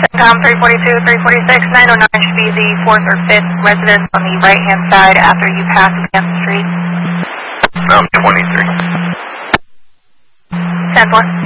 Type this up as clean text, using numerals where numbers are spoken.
CENTCOM 342, 346, 909 should be the 4th or 5th residence on the right-hand side after you pass Camp Street. 23. 10-4.